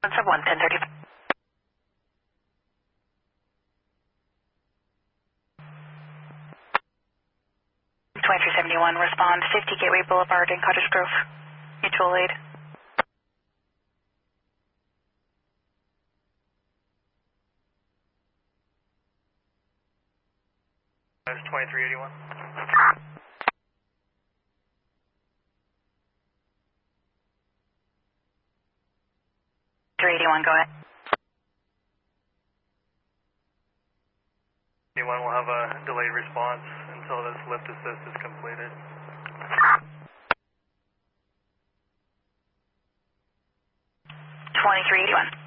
sub 1, 1030. 2371, respond 50 Gateway Boulevard in Cottage Grove. Mutual aid. That's 2381. 381, go ahead. 81 will have a delayed response until this lift assist is completed. 2381.